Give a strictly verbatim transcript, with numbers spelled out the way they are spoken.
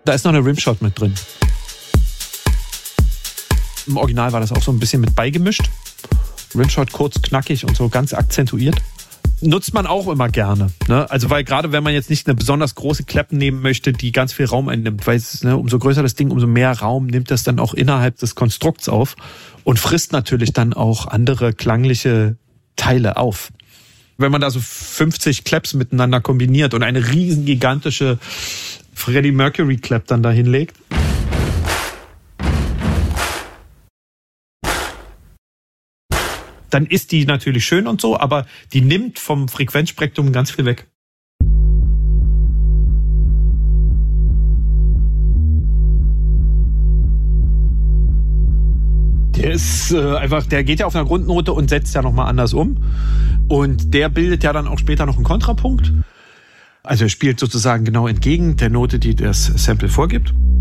Da ist noch eine Rimshot mit drin. Im Original war das auch so ein bisschen mit beigemischt. Rimshot kurz, knackig und so ganz akzentuiert. Nutzt man auch immer gerne. Ne? Also weil gerade wenn man jetzt nicht eine besonders große Clap nehmen möchte, die ganz viel Raum einnimmt, weil es, ne, umso größer das Ding, umso mehr Raum nimmt das dann auch innerhalb des Konstrukts auf und frisst natürlich dann auch andere klangliche Teile auf. Wenn man da so fünfzig Claps miteinander kombiniert und eine riesen gigantische Freddie Mercury Clap dann da hinlegt. Dann ist die natürlich schön und so, aber die nimmt vom Frequenzspektrum ganz viel weg. Der ist äh, einfach, der geht ja auf einer Grundnote und setzt ja nochmal anders um. Und der bildet ja dann auch später noch einen Kontrapunkt. Also er spielt sozusagen genau entgegen der Note, die das Sample vorgibt.